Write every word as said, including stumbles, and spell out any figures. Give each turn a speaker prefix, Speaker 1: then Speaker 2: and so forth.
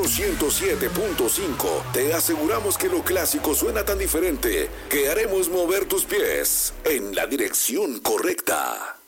Speaker 1: ciento siete punto cinco te aseguramos que lo clásico suena tan diferente que haremos mover tus pies en la dirección correcta.